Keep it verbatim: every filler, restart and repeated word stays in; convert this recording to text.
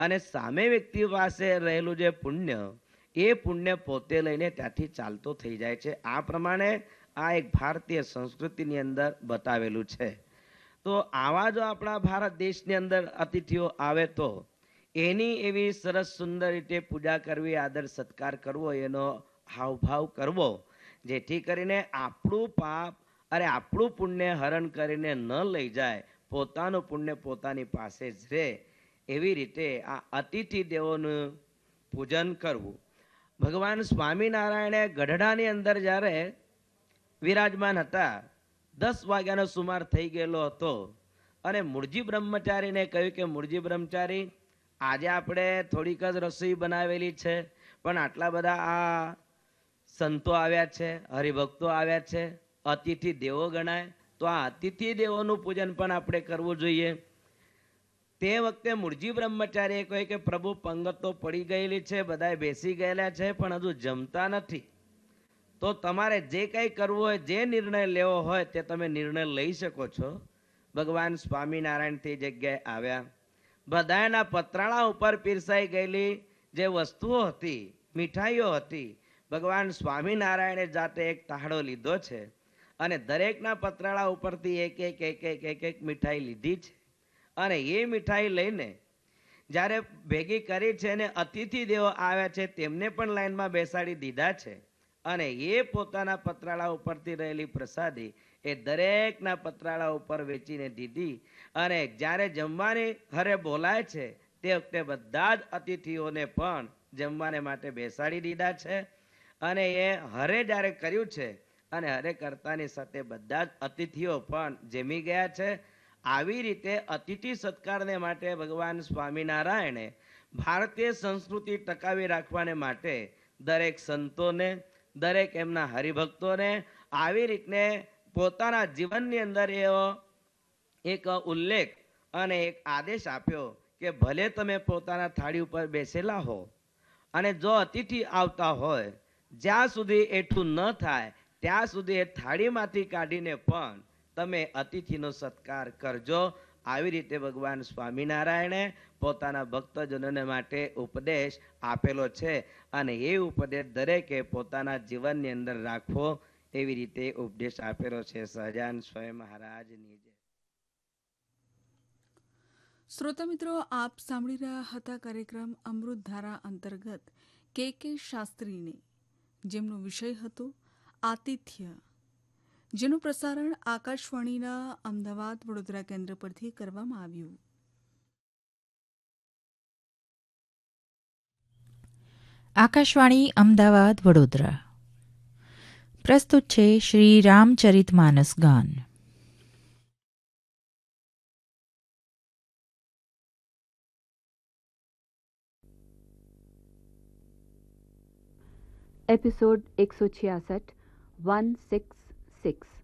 અને સામે વ્યક્તિ પાસે રહેલું જે પુણ્ય એ પુણ્ય પોતે લઈને ત્યાંથી ચાલતો થઈ જાય છે. આ પ્રમાણે આ એક ભારતીય સંસ્કૃતિની અંદર બતાવેલું છે. તો આવા જો આપણા ભારત દેશની અંદર અતિથિઓ આવે તો એની એવી સરસ સુંદર રીતે પૂજા કરવી, આદર સત્કાર કરવો, એનો હાવભાવ કરવો, જેથી કરીને આપણું પાપ અરે આપણું પુણ્ય હરણ કરીને ન લઈ જાય, પોતાનું પુણ્ય પોતાની પાસે જ રહે, એવી રીતે આ અતિથિ દેવોનું પૂજન કરવું. ભગવાન સ્વામિનારાયણે ગઢડાની અંદર જ્યારે વિરાજમાન હતા, દસ વાગ્યાનો સુમાર થઈ ગયેલો હતો અને મૂળજી બ્રહ્મચારીને કહ્યું કે મૂળજી બ્રહ્મચારી, આજે આપણે થોડીક જ રસોઈ બનાવેલી છે, પણ આટલા બધા આ સંતો આવ્યા છે, હરિભક્તો આવ્યા છે, અતિથિ દેવો ગણાય, તો આ અતિથિ દેવોનું પૂજન પણ આપણે કરવું જોઈએ. તે વખતે મૂળજી બ્રહ્મચારીએ કહ્યું કે પ્રભુ, પંગત તો પડી ગયેલી છે, બધા બેસી ગયેલા છે, પણ હજુ જમતા નથી. તો તમારે જે કંઈ કરવું હોય, જે નિર્ણય લેવો હોય તે તમે નિર્ણય લઈ શકો છો. ભગવાન સ્વામિનારાયણ તે જગ્યાએ આવ્યા. બધાના પતરાળા ઉપર પીરસાઈ ગયેલી જે વસ્તુઓ હતી, મીઠાઈઓ હતી, ભગવાન સ્વામિનારાયણે જાતે એક તાહડો લીધો છે અને દરેકના પતરાળા ઉપરથી એક એક એક એક એક એક મીઠાઈ લીધી છે. અને એ મીઠાઈ લઈને જ્યારે ભેગી કરી છે અને અતિથિ દેવો આવ્યા છે તેમને પણ લાઈનમાં બેસાડી દીધા છે. અને એ પોતાના પતરાળા ઉપરથી રહેલી પ્રસાદી એ દરેકના પતરાળા ઉપર વેચીને દીધી. અને જ્યારે જમવાની હરે બોલાય છે તે વખતે બધા જ અતિથિઓને પણ જમવાને માટે બેસાડી દીધા છે. અને એ હરે જ્યારે કર્યું છે અને હરે કરતાની સાથે બધા જ અતિથિઓ પણ જમી ગયા છે. આવી રીતે અતિથિ સત્કારને માટે ભગવાન સ્વામિનારાયણે ભારતીય સંસ્કૃતિ ટકાવી રાખવાને માટે દરેક સંતોને, દરેક એમના હરિભક્તોને આવી રીતને પોતાના જીવનની અંદર એવો એક ઉલ્લેખ અને એક આદેશ આપ્યો કે ભલે તમે પોતાના થાળી ઉપર બેસેલા હો અને જો અતિથિ આવતા હોય, જ્યાં સુધી એટલું ન થાય ત્યાં સુધી એ થાળીમાંથી કાઢીને પણ તમે અતિથિનો સત્કાર કરજો. આવી રીતે ભગવાન સ્વામિનારાયણે પોતાના ભક્તજનોને માટે ઉપદેશ આપેલો છે અને એ ઉપદેશ દરેકે પોતાના જીવનની અંદર રાખવો, એવી રીતે ઉપદેશ આપેલો છે. સહજાન સ્વામી મહારાજની જય. શ્રોતા મિત્રો, આપ સાંભળી રહ્યા હતા કાર્યક્રમ અમૃતધારા અંતર્ગત કે કે શાસ્ત્રીને, જેમનો વિષય હતો આતિથ્ય, જેનું પ્રસારણ આકાશવાણીના અમદાવાદ વડોદરા કેન્દ્ર પરથી કરવામાં આવ્યું. આકાશવાણી અમદાવાદ વડોદરા પ્રસ્તુત છે શ્રી રામચરિતમાનસ ગાન. एपिसोड एक सौ छियासठ वन सिक्स सिक्स